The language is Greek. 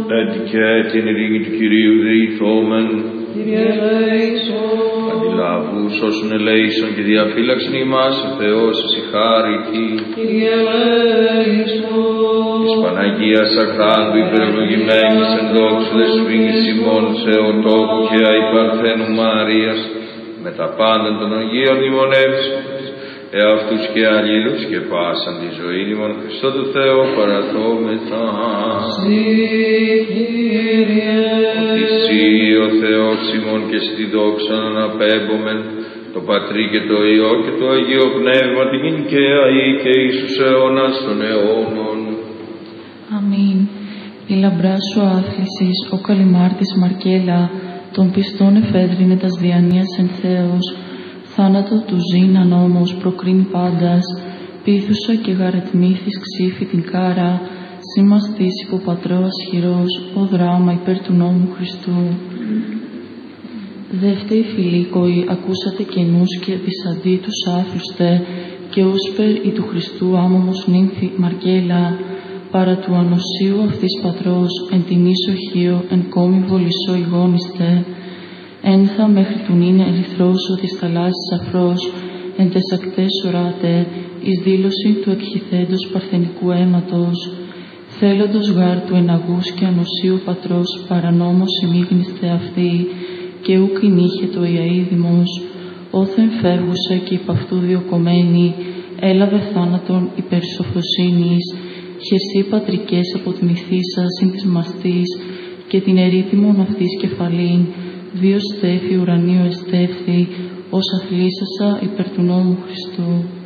Έτυχε την ειρήνη του Κυρίου δεηθόμεν. Κύριε ελέησον. Αντιλάβους όσων ελέησον και διαφύλαξον ημάς ο Θεός εις η χάρητη. Κύριε ελέησον. Της Παναγίας Αχθάντου υπερευλογημένης εν δόξου δε σφίγγης ημών σε οτόκου και αϊπαρθένου Μαρίας με τα πάντα των Αγίων μνημονεύσαντες εαυτούς και αλλήλους και πάσαν τη ζωή ημών Χριστό του Θεού παραθόμεθα. Συ, Κύριε. Ότι Συ ο Θεός ημών και στη δόξα αναπέμπομεν το Πατρί και το Υιό και το Αγίο Πνεύμα την και αεί και Ιησούς αιώνας των αιώνων. Αμήν. Η λαμπρά σου άθλησης, ο καλυμάρτης Μαρκέλα, των πιστών εφέδρινε τας διανοίας εν Θεός, θάνατο του ζήν ανώμος προκρίνει πάντας, πείθουσα και γαρετμήθης ξύφη την κάρα, σήμαστής υποπατρό ασχυρός, ο δράμα υπέρ του νόμου Χριστού. Δεύτεροι φιλίκοοι, ακούσατε καινούς και δυσαντήτους άφρουστε, και ούσπερ η του Χριστού άμωμος νύμφη Μαρκέλα, παρά του ανοσίου αυτής πατρός, εν την ίσοχιο, εν κόμη βολισό ηγόνιστε, ένθα μέχρι του νυν ερυθρός ο της θαλάσσης αφρός, εν τες ακτές οράτε, εις δήλωση του εκχυθέντος παρθενικού αίματος, θέλοντος γάρ του εναγούς και ανοσίου πατρός παρανόμως ημίγνιστε αυτή, και ούκ εινήχε το Ιαΐδημος, όθεν φεύγουσε και υπ' αυτού διοκομμένη, έλαβε θάνατον υπέρ σοφροσύνης, χεσί πατρικές αποτμηθήσα συν της μαστής, και την ερήθημον αυτής κεφαλήν, δύο στέφη ουρανίου εστέφθη, ως αθλήσασα υπέρ του νόμου Χριστού.